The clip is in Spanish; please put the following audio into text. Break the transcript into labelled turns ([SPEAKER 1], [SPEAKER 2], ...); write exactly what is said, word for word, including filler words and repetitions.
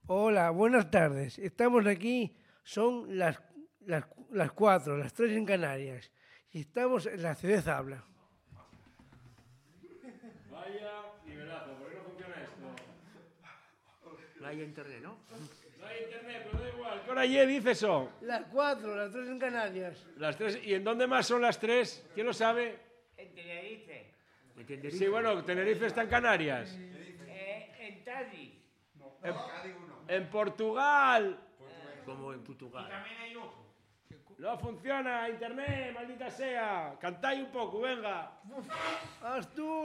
[SPEAKER 1] Hola, buenas tardes. Estamos aquí, son las, las, las cuatro, las tres en Canarias. Y estamos en la Ajedrez Habla.
[SPEAKER 2] Vaya nivelazo, ¿por qué no funciona esto?
[SPEAKER 3] No hay internet, ¿no?
[SPEAKER 2] No hay internet, pero da igual. ¿Qué hora ya dice eso?
[SPEAKER 1] Las cuatro, las tres en Canarias.
[SPEAKER 2] Las tres. ¿Y en dónde más son las tres? ¿Quién lo sabe?
[SPEAKER 4] En Tenerife,
[SPEAKER 3] ¿En Tenerife?
[SPEAKER 2] Sí, bueno, Tenerife está en Canarias.
[SPEAKER 4] eh, en Cádiz.
[SPEAKER 2] En, en Portugal.
[SPEAKER 3] Como en Portugal.
[SPEAKER 4] También hay otro.
[SPEAKER 2] No funciona internet, maldita sea. Cantáis un poco, venga.
[SPEAKER 1] Haz tú.